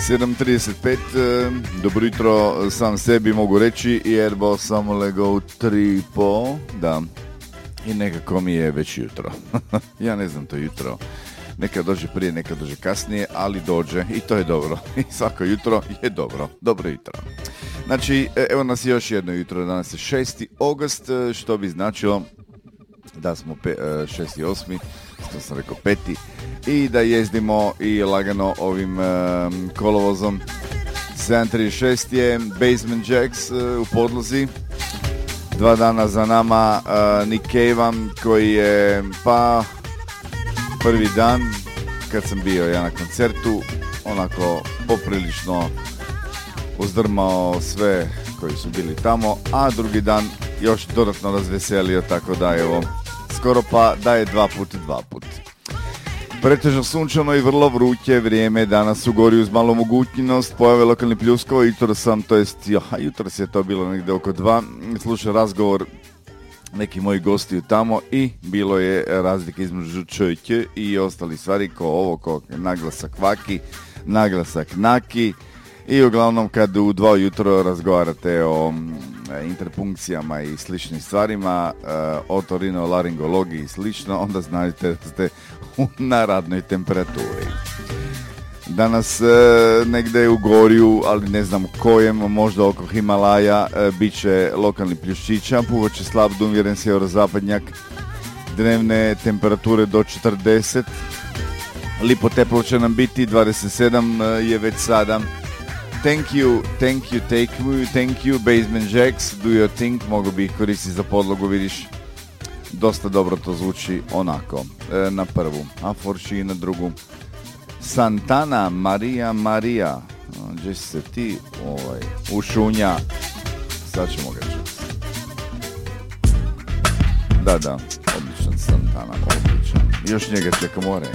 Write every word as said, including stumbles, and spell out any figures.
sedam trideset pet, dobro jutro sam sebi mogu reći jer bo sam legao u tri i po, da, i nekako mi je već jutro. Ja ne znam to jutro, nekad dođe prije, nekad dođe kasnije, ali dođe i to je dobro. I svako jutro je dobro, dobro jutro. Znači, evo nas još jedno jutro, danas je šesti ogost, što bi značilo da smo pe, šesti osmi, što sam rekao peti, i da jezdimo i lagano ovim um, kolovozom. sedam trideset šest je Basement Jacks uh, u podlozi. Dva dana za nama uh, Nick Cave koji je pa prvi dan kad sam bio ja na koncertu onako poprilično uzdrmao sve koji su bili tamo, a drugi dan još dodatno razveselio, tako da evo skoro pa da je dva put dva put. Pretežno sunčano i vrlo vruće vrijeme danas u Gori uz malu mogućnost pojave lokalnih pljuskova. Jutro sam, to jest, ja, jutro se je to bilo negdje oko dva, slušao razgovor nekih mojih gostiju tamo i bilo je razlike između č i ć i ostali stvari ko ovo, ko naglasak vaki, naglasak naki. I uglavnom kad u dva jutro razgovarate o interpunkcijama i sličnim stvarima, o otorinolaringologiji i slično, onda znate da ste na radnoj temperaturi. Danas e, negdje u Gorju, ali ne znam kojem, možda oko Himalaja, e, bit će lokalni pljuščića, puvat će slab do umjeren sjeverozapadnjak, dnevne temperature do četrdeset, lipo teplo će nam biti, dvadeset sedam je već sada. Thank you, thank you, take you, thank you, Basement Jacks, do your thing, mogu bi ih koristiti za podlogu, vidiš, dosta dobro to zvuči onako, e, na prvu, a Forši i na drugu. Santana, Marija, Marija, gdje si se ti ovaj, ušunja, sad ćemo ga čuti. Da, da, odličan Santana, odličan, još njega čeka more.